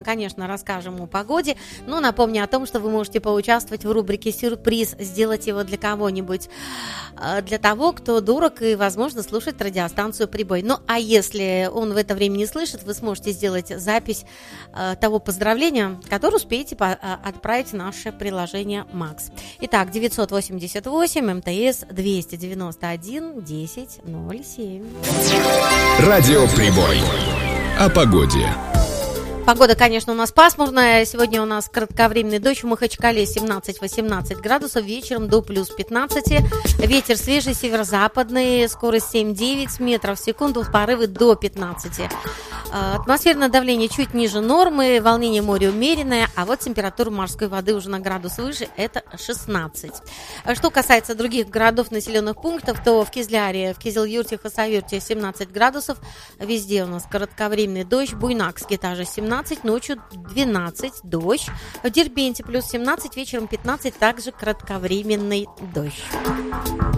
конечно, расскажем о погоде, но напомню о том, что вы можете поучаствовать в рубрике «Сюрприз», сделать его для кого-нибудь, для того, кто дурак и, возможно, слушает радиостанцию «Прибой». Ну, а если он в это время не слышит, вы сможете сделать запись того поздравления, которое успеете отправить в наше приложение «Макс». Итак, 988 МТС 291 1007. Радио «Прибой». О погоде. Погода, конечно, у нас пасмурная. Сегодня у нас кратковременный дождь. В Махачкале 17-18 градусов. Вечером до плюс 15. Ветер свежий, северо-западный. Скорость 7-9 метров в секунду. Порывы до 15. Атмосферное давление чуть ниже нормы. Волнение моря умеренное. А вот температура морской воды уже на градус выше. Это 16. Что касается других городов, населенных пунктов, то в Кизляре, в Кизил-Юрте, Хасавюрте 17 градусов. Везде у нас кратковременный дождь. Буйнакске тоже 17. Ночью 12, дождь. В Дербенте плюс 17, вечером 15, также кратковременный дождь.